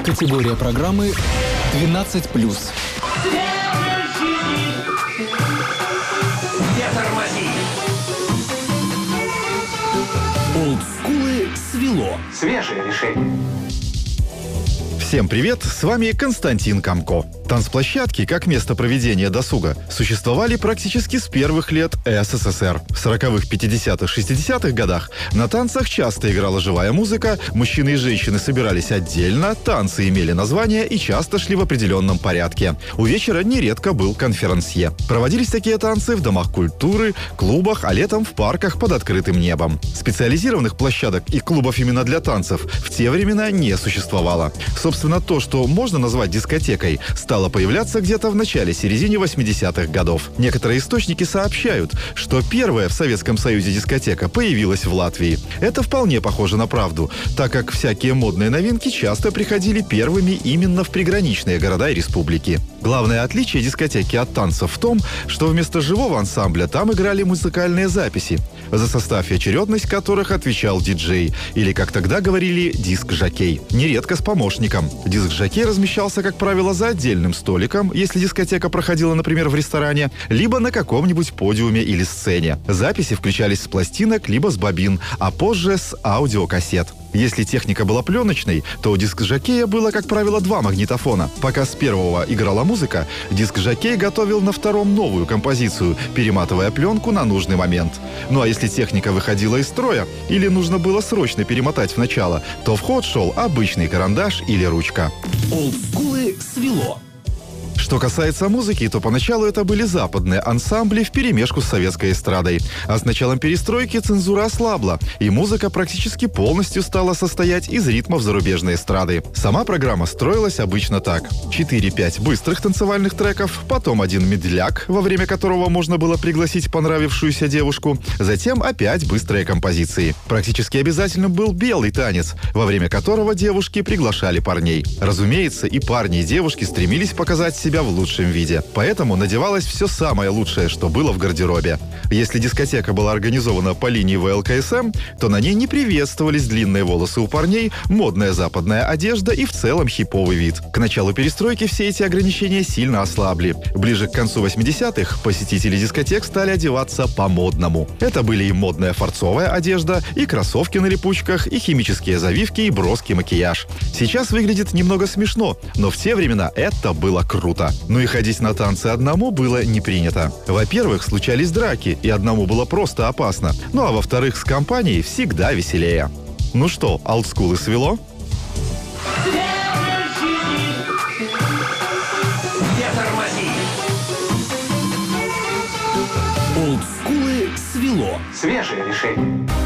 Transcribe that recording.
Категория программы 12+. Олдскулы свело. Свежее решение. Всем привет, с вами Константин Камко. Танцплощадки, как место проведения досуга, существовали практически с первых лет СССР. В 40-х, 50-х, 60-х годах на танцах часто играла живая музыка, мужчины и женщины собирались отдельно, танцы имели название и часто шли в определенном порядке. У вечера нередко был конферансье. Проводились такие танцы в домах культуры, клубах, а летом в парках под открытым небом. Специализированных площадок и клубов именно для танцев в те времена не существовало. Собственно, то, что можно назвать дискотекой, стало появляться где-то в начале-середине 80-х годов. Некоторые источники сообщают, что первая в Советском Союзе дискотека появилась в Латвии. Это вполне похоже на правду, так как всякие модные новинки часто приходили первыми именно в приграничные города и республики. Главное отличие дискотеки от танцев в том, что вместо живого ансамбля там играли музыкальные записи, за состав и очередность которых отвечал диджей, или, как тогда говорили, диск-жокей. Нередко с помощником. Диск-жокей размещался, как правило, за отдельным столиком, если дискотека проходила, например, в ресторане, либо на каком-нибудь подиуме или сцене. Записи включались с пластинок, либо с бобин, а позже с аудиокассет. Если техника была пленочной, то у диск-жокея было, как правило, два магнитофона. Пока с первого играла музыка, диск-жокей готовил на втором новую композицию, перематывая пленку на нужный момент. Ну а если техника выходила из строя или нужно было срочно перемотать в начало, то в ход шел обычный карандаш или ручка. Олдскулы свело. Что касается музыки, то поначалу это были западные ансамбли вперемешку с советской эстрадой. А с началом перестройки цензура ослабла, и музыка практически полностью стала состоять из ритмов зарубежной эстрады. Сама программа строилась обычно так. 4-5 быстрых танцевальных треков, потом один медляк, во время которого можно было пригласить понравившуюся девушку, затем опять быстрые композиции. Практически обязательным был белый танец, во время которого девушки приглашали парней. Разумеется, и парни, и девушки стремились показать себя в лучшем виде. Поэтому надевалось все самое лучшее, что было в гардеробе. Если дискотека была организована по линии ВЛКСМ, то на ней не приветствовались длинные волосы у парней, модная западная одежда и в целом хиповый вид. К началу перестройки все эти ограничения сильно ослабли. Ближе к концу 80-х посетители дискотек стали одеваться по-модному. Это были и модная фарцовая одежда, и кроссовки на липучках, и химические завивки, и броский макияж. Сейчас выглядит немного смешно, но в те времена это было круто. Ну и ходить на танцы одному было не принято. Во-первых, случались драки, и одному было просто опасно. Ну а во-вторых, с компанией всегда веселее. Ну что, олдскулы свело? Олдскулы свело. Свежее решение.